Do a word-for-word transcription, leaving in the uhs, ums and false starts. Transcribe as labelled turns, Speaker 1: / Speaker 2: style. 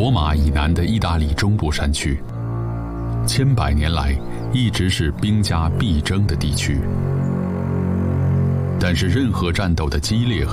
Speaker 1: 罗马以南的意大利中部山区，千百年来一直是兵家必争的地区。但是任何战斗的激烈和